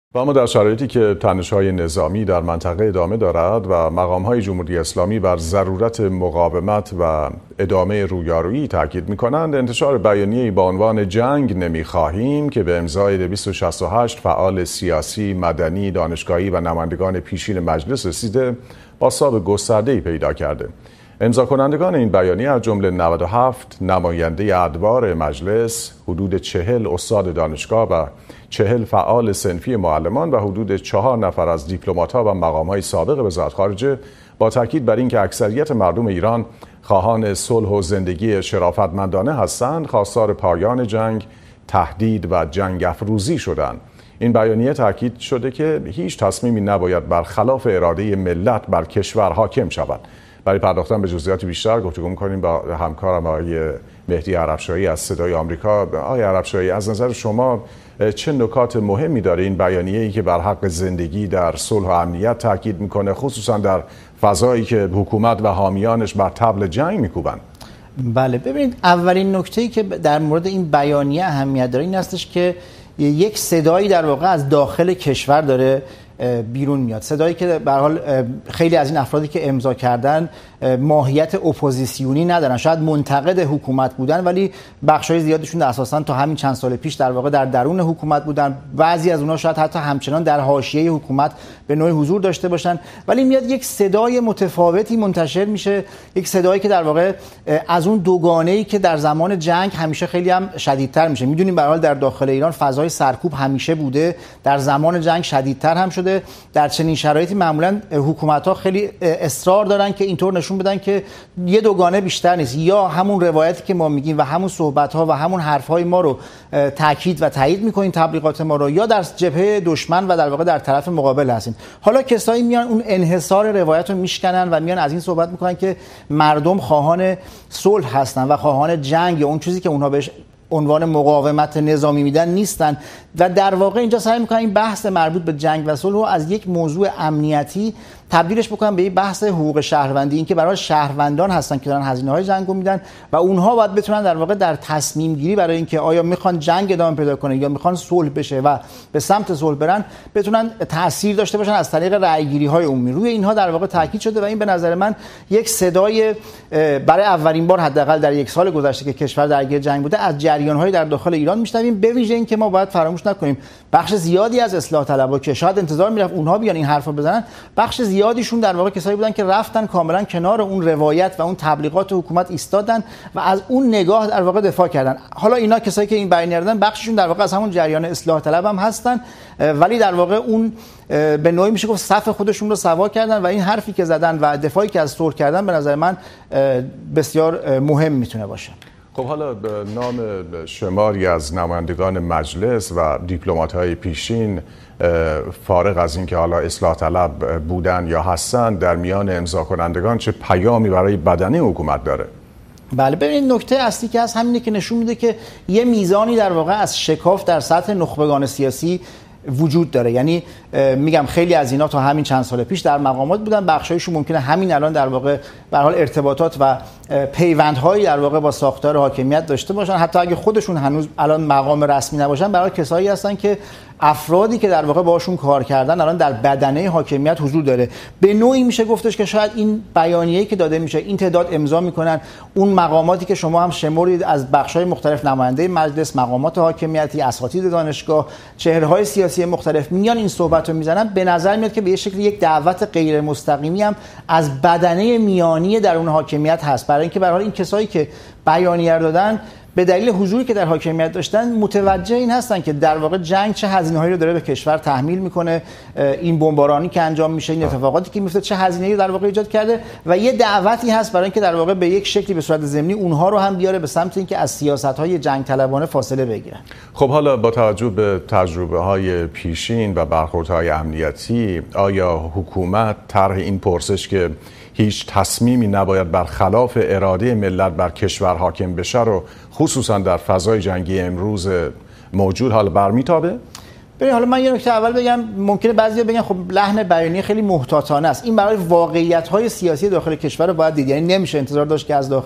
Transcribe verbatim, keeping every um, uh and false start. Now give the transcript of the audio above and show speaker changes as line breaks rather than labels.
و اما در شرایطی که تنش‌های نظامی در منطقه ادامه دارد و مقام‌های جمهوری اسلامی بر ضرورت مقاومت و ادامه رویارویی تاکید می‌کنند، انتشار بیانیه‌ای با عنوان جنگ نمی‌خواهیم که به امضای دویست و شصت و هشت فعال سیاسی، مدنی، دانشگاهی و نمایندگان پیشین مجلس رسیده، بازتاب گسترده‌ای پیدا کرده. امضا کنندگان این بیانیه از جمله نود و هفت نماینده ادوار مجلس، حدود چهل استاد دانشگاه و چهل فعال صنفی معلمان و حدود چهار نفر از دیپلمات‌ها و مقام‌های سابق وزارت خارجه، با تاکید بر اینکه اکثریت مردم ایران خواهان صلح و زندگی شرافتمندانه هستند، خواستار پایان جنگ، تهدید و جنگ افروزی شدند. این بیانیه تاکید شده که هیچ تصمیمی نباید بر خلاف اراده ملت بر کشور حاکم شود. برای پرداختن به جزئیات بیشتر گفتگو می‌کنیم با همکارم آقای مهدی عربشاهی از صدای آمریکا. آقای عربشاهی، از نظر شما چه نکات مهمی داره این بیانیه‌ای که بر حق زندگی در صلح و امنیت تاکید میکنه، خصوصا در فضایی که حکومت و حامیانش بر طبل جنگ میکوبند؟
بله، ببینید، اولین نکته‌ای که در مورد این بیانیه اهمیت داره این هستش که یک صدایی در واقع از داخل کشور داره بیرون میاد. صدایی که به هر حال خیلی از این افرادی که امضا کردن ماهیت اپوزیسیونی ندارن، شاید منتقد حکومت بودن، ولی بخشای زیادشون اساساً تا همین چند سال پیش در واقع در درون حکومت بودن. بعضی از اونها شاید حتی همچنان در حاشیه حکومت به نوعی حضور داشته باشن، ولی میاد یک صدای متفاوتی منتشر میشه، یک صدایی که در واقع از اون دوگانه‌ای که در زمان جنگ همیشه خیلی هم شدیدتر میشه. میدونیم به هر حال در داخل ایران فضای سرکوب همیشه بوده، در زمان جنگ شدیدتر هم شده. در چنین شرایطی معمولا حکومت‌ها خیلی اصرار دارن که اینطور نشون بدن که یه دوگانه بیشتر نیست، یا همون روایتی که ما میگیم و همون صحبت‌ها و همون حرف‌های ما رو تاکید و تایید می‌کنین، تبلیغات ما رو، یا در جبهه دشمن و در واقع در طرف مقابل هستین. حالا کسایی میان اون انحصار روایت رو میشکنن و میان از این صحبت می‌کنن که مردم خواهان صلح هستن و خواهان جنگ یا اون چیزی که اونها بهش عنوان مقاومت نظامی میدن نیستن، و در واقع اینجا سعی میکنن این بحث مربوط به جنگ و صلح رو از یک موضوع امنیتی تبدیلش بکنن به یک بحث حقوق شهروندی، این که برای شهروندان هستن که دارن هزینه‌های جنگو میدن و اونها باید بتونن در واقع در تصمیم گیری برای اینکه آیا میخوان جنگ ادامه پیدا کنه یا میخوان صلح بشه و به سمت صلح برن، بتونن تاثیر داشته باشن از طریق رأی‌گیری های عمومی. روی اینها در واقع تاکید شده و این به نظر من یک صدای برای اولین بار حداقل در یک سال گذشته که کشور درگیر جنگ بوده از جریان‌های در داخل ایران میشنویم. به ویژه اینکه ما باید فراموش نکنیم بخش زیادی از اصلاح طلبها که شاید انتظار میرفت اونها بیان این حرفا بزنن، بخش زیادیشون در واقع کسایی بودن که رفتن کاملا کنار اون روایت و اون تبلیغات حکومت ایستادن و از اون نگاه در واقع دفاع کردن. حالا اینا کسایی که این بیانیه دادن بخششون در واقع از همون جریان اصلاح طلب هم هستن، ولی در واقع اون به نوعی میشه گفت صف خودشون رو سوا کردن و این حرفی که زدن و دفاعی که از صلح کردن به نظر من بسیار مهم میتونه باشه.
خب حالا به نام شماری از نمایندگان مجلس و دیپلمات‌های پیشین، فارغ از اینکه حالا اصلاح طلب بودن یا هستن، در میان امضا کنندگان چه پیامی برای بدنه حکومت داره؟
بله، ببینید، نکته اصلی که هست همینه که نشون میده که یه میزانی در واقع از شکاف در سطح نخبگان سیاسی وجود داره. یعنی میگم خیلی از اینا تا همین چند سال پیش در مقامات بودن، بخشایشون ممکنه همین الان در واقع به حال ارتباطات و پیوندهایی در واقع با ساختار حاکمیت داشته باشن، حتی اگه خودشون هنوز الان مقام رسمی نباشن، برای کسایی هستن که افرادی که در واقع باشون کار کردن الان در بدنه حاکمیت حضور داره. به نوعی میشه گفتش که شاید این بیانیه‌ای که داده میشه، این تعداد امضا میکنن، اون مقاماتی که شما هم شمرید از بخش‌های مختلف، نماینده مجلس، مقامات حاکمیتی، اساتید دانشگاه، چهره‌های سیاسی مختلف میان این صحبت رو میزنن، به نظر میاد که به یه شکلی یک دعوت غیر مستقیمی هم از بدنه میانی درون حاکمیت هست، برای اینکه به هر حال این کسایی که بیانیه دادن به دلیل حضوری که در حاکمیت داشتن متوجه این هستن که در واقع جنگ چه هزینه‌هایی رو داره به کشور تحمیل میکنه، این بمبارانی که انجام میشه، این اتفاقاتی که میفته چه هزینه‌ای رو در واقع ایجاد کرده، و یه دعوتی هست برای اینکه در واقع به یک شکلی به صورت ضمنی اونها رو هم بیاره به سمت اینکه از سیاست‌های جنگ طلبانه فاصله بگیرن.
خب حالا با توجه به تجربه‌های پیشین و برخوردهای امنیتی، آیا حکومت طرح این پرسش که هیچ تصمیمی نباید بر خلاف اراده ملت بر کشور حاکم بشه رو خصوصا در فضای جنگی امروز موجود حال برمیتابه؟
ببین، حالا من یه نکته اول بگم، ممکنه بعضیا بگن خب لحن بیانیه خیلی محتاطانه است. این برای واقعیت‌های سیاسی داخل کشور رو باید دید، یعنی نمیشه انتظار داشت که از داخل